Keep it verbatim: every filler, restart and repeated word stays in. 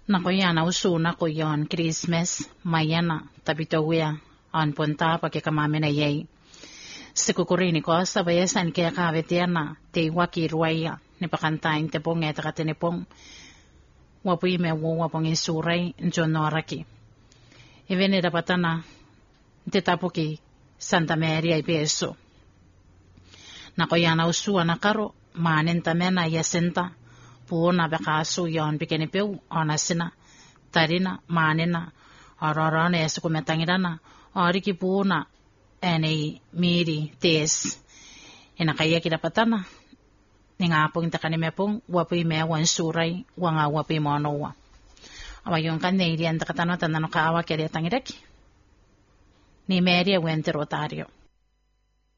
Nako yana usuna ko yon Christmas mayana tabitowia an punta pa ke kamamena yei. Sikukurini ko sa bayasan kaya kavetiana te waki ruaya ni pakantain te pong eta katene pong wapui me wo wapong isuray njonoraki. Ivene dapatana te tapuki Santa Maria ipeso. Nako yana usua nakaro manen tamena yasenta puona bakasu yon bikenipeu onasina tarina manena ororone esikumetangirana oriki puona ene miri tes ina kaya kidapatana ninga pong takanimepong wapi me wan suray wanga wapi monowa awayon kanne irian takatano tanano kaawa kere tangiraki ni Maria wente rotario